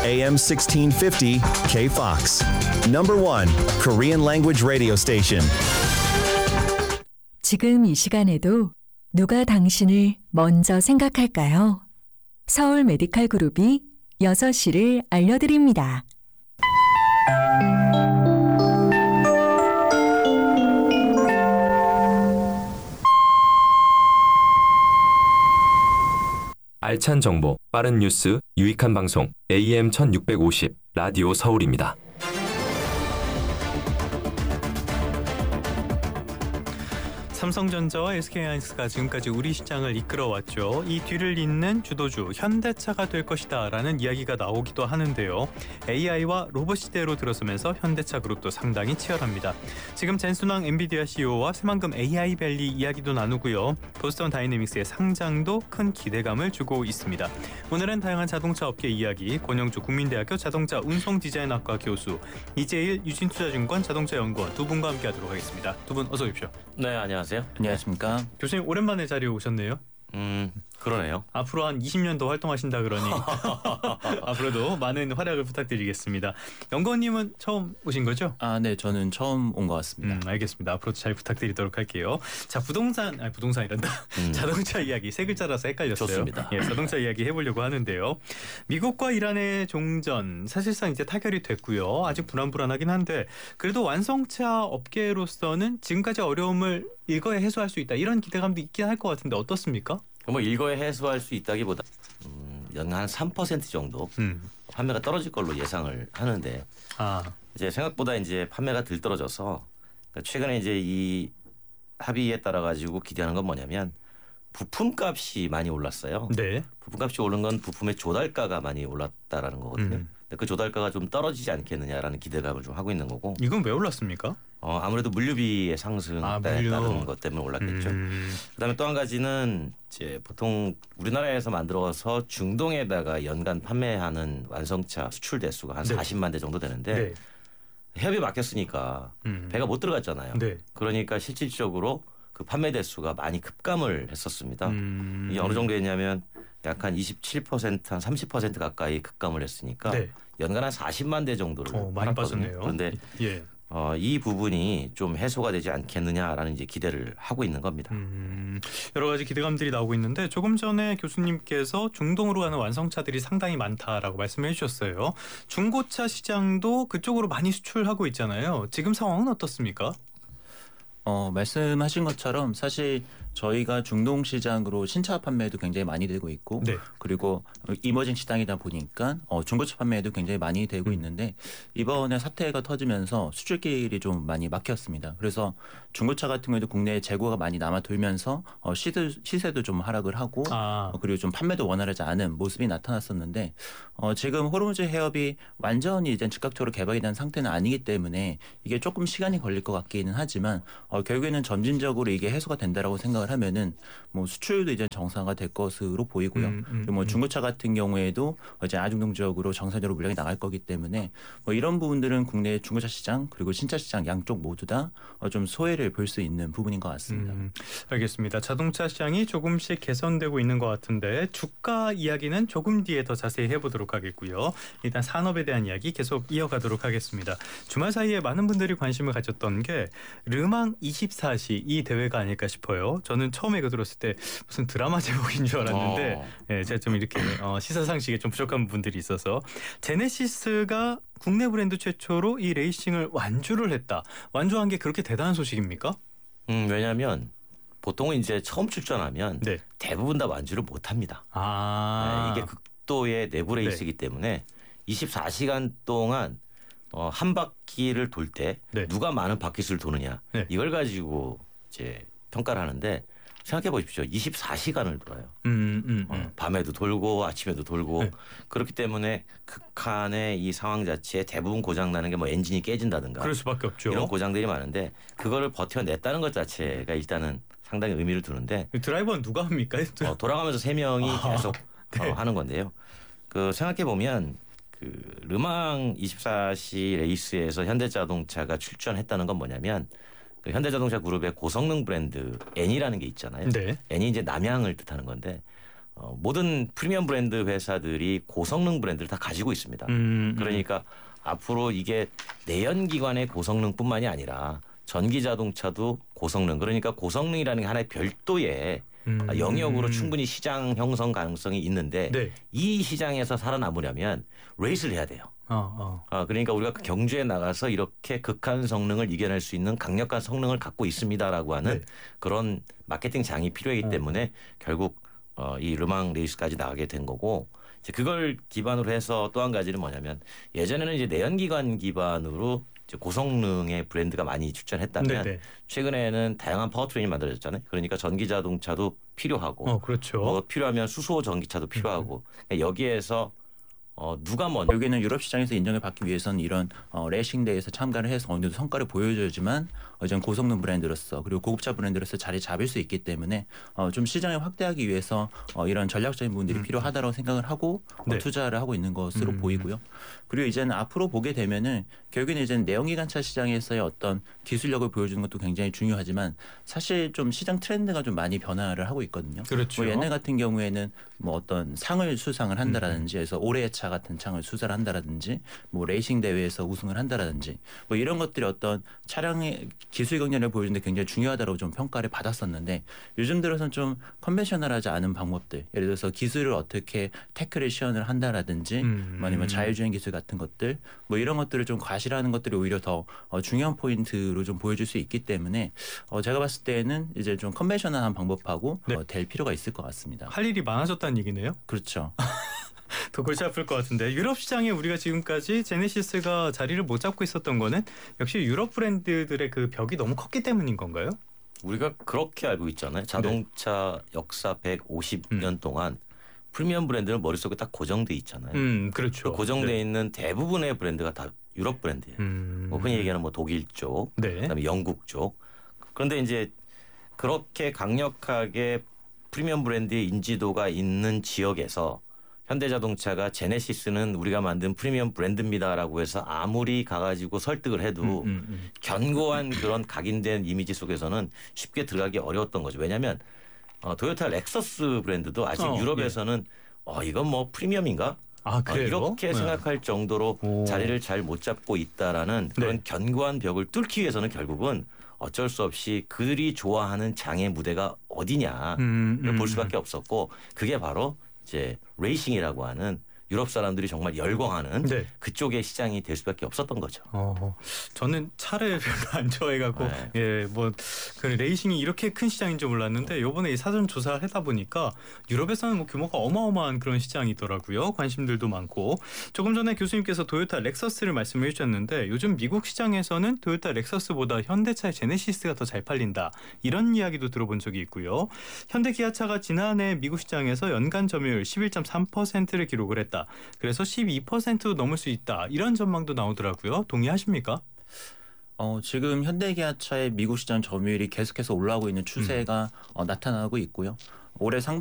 AM 1650 KFOX. Number 1 Korean language radio station. 지금 이 시간에도 누가 당신을 먼저 생각할까요? 서울 메디칼 그룹이 6시를 알려드립니다. 알찬 정보, 빠른 뉴스, 유익한 방송 AM 1650 라디오 서울입니다. 삼성전자와 SK하이닉스가 지금까지 우리 시장을 이끌어왔죠. 이 뒤를 잇는 주도주 현대차가 될 것이다 라는 이야기가 나오기도 하는데요. AI와 로봇 시대로 들어서면서 현대차 그룹도 상당히 치열합니다. 지금 젠순왕 엔비디아 CEO와 새만금 AI밸리 이야기도 나누고요. 보스턴 다이내믹스의 상장도 큰 기대감을 주고 있습니다. 오늘은 다양한 자동차 업계 이야기, 권영주 국민대학교 자동차 운송디자인학과 교수, 이재일 유진투자증권 자동차연구원 두 분과 함께하도록 하겠습니다. 두 분 어서 오십시오. 네, 안녕하세요. 안녕하십니까. 교수님 오랜만에 자리에 오셨네요. 그러네요. 앞으로 한 20년 더 활동하신다 그러니 앞으로도 많은 활약을 부탁드리겠습니다. 연구원님은 처음 오신 거죠? 네, 저는 처음 온 것 같습니다. 알겠습니다. 앞으로도 잘 부탁드리도록 할게요. 자, 부동산이란다. 자동차 이야기 세 글자라서 헷갈렸어요. 좋습니다. 예, 자동차 이야기 해보려고 하는데요. 미국과 이란의 종전 사실상 이제 타결이 됐고요. 아직 불안불안하긴 한데 그래도 완성차 업계로서는 지금까지 어려움을 일거에 해소할 수 있다. 이런 기대감도 있긴 할 것 같은데 어떻습니까? 뭐 일거에 해소할 수 있다기보다 연간 한 3% 정도 판매가 떨어질 걸로 예상을 하는데 이제 생각보다 이제 판매가 덜 떨어져서 그러니까 최근에 이제 이 합의에 따라 가지고 기대하는 건 뭐냐면 부품값이 많이 올랐어요. 네. 부품값이 오른 건 부품의 조달가가 많이 올랐다라는 거거든요. 그 조달가가 좀 떨어지지 않겠느냐라는 기대감을 좀 하고 있는 거고. 이건 왜 올랐습니까? 아무래도 물류비의 상승에 따른 것 때문에 올랐겠죠. 그다음에 또 한 가지는 이제 보통 우리나라에서 만들어서 중동에다가 연간 판매하는 완성차 수출 대수가 한 40만 대 정도 되는데 협업이 막혔으니까 배가 못 들어갔잖아요. 그러니까 실질적으로 그 판매 대수가 많이 급감을 했었습니다. 이게 어느 정도 했냐면 약 한 27%, 한 30% 가까이 급감을 했으니까 연간 한 40만 대 정도를 많이 빠졌네요. 그런데 이 부분이 좀 해소가 되지 않겠느냐라는 이제 기대를 하고 있는 겁니다. 여러 가지 기대감들이 나오고 있는데 조금 전에 교수님께서 중동으로 가는 완성차들이 상당히 많다라고 말씀해 주셨어요. 중고차 시장도 그쪽으로 많이 수출하고 있잖아요. 지금 상황은 어떻습니까? 말씀하신 것처럼 사실 저희가 중동 시장으로 신차 판매도 굉장히 많이 되고 있고 그리고 이머징 시장이다 보니까 중고차 판매도 굉장히 많이 되고 있는데 이번에 사태가 터지면서 수출길이 좀 많이 막혔습니다. 그래서 중고차 같은 경우에도 국내에 재고가 많이 남아 돌면서 시세도 좀 하락을 하고 그리고 좀 판매도 원활하지 않은 모습이 나타났었는데 지금 호르무즈 해협이 완전히 이제 즉각적으로 개방이 된 상태는 아니기 때문에 이게 조금 시간이 걸릴 것 같기는 하지만 결국에는 점진적으로 이게 해소가 된다라고 생각을 하면은 뭐 수출도 이제 정상화 될 것으로 보이고요. 그리고 뭐 중고차 같은 경우에도 이제 아중동적으로 정상적으로 물량이 나갈 거기 때문에 뭐 이런 부분들은 국내 중고차 시장 그리고 신차 시장 양쪽 모두 다 좀 소외를 볼 수 있는 부분인 것 같습니다. 알겠습니다. 자동차 시장이 조금씩 개선되고 있는 것 같은데 주가 이야기는 조금 뒤에 더 자세히 해보도록 하겠고요. 일단 산업에 대한 이야기 계속 이어가도록 하겠습니다. 주말 사이에 많은 분들이 관심을 가졌던 게 르망 24시 이 대회가 아닐까 싶어요. 저는 처음에 이거 들었을 때 무슨 드라마 제목인 줄 알았는데 제가 좀 이렇게 시사상식에 좀 부족한 부분들이 있어서 제네시스가 국내 브랜드 최초로 이 레이싱을 완주를 했다. 완주한 게 그렇게 대단한 소식입니까? 왜냐하면 보통은 이제 처음 출전하면 대부분 다 완주를 못합니다. 이게 극도의 내부 레이스이기 때문에 24시간 동안 한 바퀴를 돌 때 누가 많은 바퀴수를 도느냐 이걸 가지고 이제 평가를 하는데 생각해 보십시오. 24시간을 돌아요. 밤에도 돌고 아침에도 돌고 그렇기 때문에 극한의 이 상황 자체에 대부분 고장 나는 게 뭐 엔진이 깨진다든가 그럴 수밖에 없죠. 이런 고장들이 많은데 그거를 버텨냈다는 것 자체가 일단은 상당히 의미를 두는데 드라이버는 누가 합니까? 돌아가면서 3명이 계속 하는 건데요. 그 생각해 보면 그 르망 24시 레이스에서 현대자동차가 출전했다는 건 뭐냐면 그 현대자동차 그룹의 고성능 브랜드 N이라는 게 있잖아요. N이 이제 남양을 뜻하는 건데 모든 프리미엄 브랜드 회사들이 고성능 브랜드를 다 가지고 있습니다. 그러니까 앞으로 이게 내연기관의 고성능뿐만이 아니라 전기자동차도 고성능, 그러니까 고성능이라는 게 하나의 별도의 영역으로 충분히 시장 형성 가능성이 있는데 네. 이 시장에서 살아남으려면 레이스를 해야 돼요. 그러니까 우리가 경주에 나가서 이렇게 극한 성능을 이겨낼 수 있는 강력한 성능을 갖고 있습니다라고 하는 네. 그런 마케팅 장이 필요하기 때문에 결국 이 르망 레이스까지 나가게 된 거고, 이제 그걸 기반으로 해서 또 한 가지는 뭐냐면 예전에는 이제 내연기관 기반으로 이제 고성능의 브랜드가 많이 출전했다면 네네. 최근에는 다양한 파워트레인이 만들어졌잖아요. 그러니까 전기자동차도 필요하고, 그렇죠. 필요하면 수소 전기차도 필요하고, 그러니까 여기에서 누가 먼저 여기는 유럽 시장에서 인정을 받기 위해서는 이런 레이싱대회에서 참가를 해서 어느 정도 성과를 보여줘야지만 이전 고성능 브랜드로서 그리고 고급차 브랜드로서 자리 잡을 수 있기 때문에 좀 시장을 확대하기 위해서 이런 전략적인 부분들이 필요하다고 생각을 하고 네. 투자를 하고 있는 것으로 보이고요. 그리고 이제는 앞으로 보게 되면은 결국에는 이제는 내연기관차 시장에서의 어떤 기술력을 보여주는 것도 굉장히 중요하지만 사실 좀 시장 트렌드가 좀 많이 변화를 하고 있거든요. 그렇죠. 뭐 옛날 같은 경우에는 뭐 어떤 상을 수상을 한다라든지 해서 올해의 차 같은 창을 수상을 한다라든지 뭐 레이싱 대회에서 우승을 한다라든지 뭐 이런 것들이 어떤 차량의 기술 경쟁을 보여주는데 굉장히 중요하다고 좀 평가를 받았었는데 요즘 들어서는 좀 컨벤셔널하지 않은 방법들, 예를 들어서 기술을 어떻게 태클을 시연을 한다라든지 아니면 자율주행 기술 같은 것들 뭐 이런 것들을 좀 과시하는 것들이 오히려 더 중요한 포인트로 좀 보여줄 수 있기 때문에 제가 봤을 때는 이제 좀 컨벤셔널한 방법하고 네. 될 필요가 있을 것 같습니다. 할 일이 많아졌다는 얘기네요. 그렇죠. 더 골치 아플 것 같은데, 유럽 시장에 우리가 지금까지 제네시스가 자리를 못 잡고 있었던 거는 역시 유럽 브랜드들의 그 벽이 너무 컸기 때문인 건가요? 우리가 그렇게 알고 있잖아요. 자동차 역사 150년 동안 프리미엄 브랜드는 머릿속에 딱 고정돼 있잖아요. 그렇죠. 고정돼 네. 있는 대부분의 브랜드가 다 유럽 브랜드예요. 뭐 흔히 얘기하는 뭐 독일 쪽, 네. 그다음에 영국 쪽. 그런데 이제 그렇게 강력하게 프리미엄 브랜드의 인지도가 있는 지역에서 현대자동차가 제네시스는 우리가 만든 프리미엄 브랜드입니다라고 해서 아무리 가가지고 설득을 해도 견고한 그런 각인된 이미지 속에서는 쉽게 들어가기 어려웠던 거죠. 왜냐하면 도요타 렉서스 브랜드도 아직 유럽에서는 이건 뭐 프리미엄인가? 그래요? 이렇게 생각할 정도로 자리를 잘 못 잡고 있다라는 그런 네. 견고한 벽을 뚫기 위해서는 결국은 어쩔 수 없이 그들이 좋아하는 장의 무대가 어디냐를 볼 수밖에 없었고, 그게 바로 이제 레이싱이라고 하는 유럽 사람들이 정말 열광하는 네. 그쪽의 시장이 될 수밖에 없었던 거죠. 저는 차를 별로 안 좋아해갖고 네. 그 레이싱이 이렇게 큰 시장인 줄 몰랐는데 요번에 이 사전 조사를 하다 보니까 유럽에서는 뭐 규모가 어마어마한 그런 시장이더라고요. 관심들도 많고. 조금 전에 교수님께서 도요타 렉서스를 말씀해 주셨는데 요즘 미국 시장에서는 도요타 렉서스보다 현대차의 제네시스가 더 잘 팔린다, 이런 이야기도 들어본 적이 있고요. 현대 기아차가 지난해 미국 시장에서 연간 점유율 11.3%를 기록을 했다. 그래서 12%도 넘을 수 있다, 이런 전망도 나오더라고요. 동의하십니까? 지금 현대기아차의 미국 시장 점유율이 계속해서 올라오고 있는 추세가 나타나고 있고요. 올해